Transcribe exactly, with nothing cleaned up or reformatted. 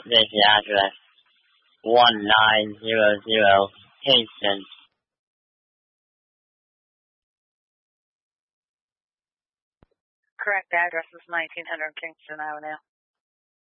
update the address. one nine zero zero Kingston. Correct address is nineteen hundred Kingston Avenue.